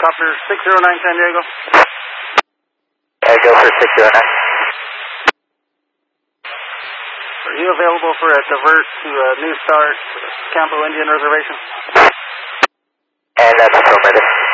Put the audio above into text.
Copter 609 San Diego. Go for 609. Are you available for a divert to a new start Campo Indian Reservation? And that's affirmative.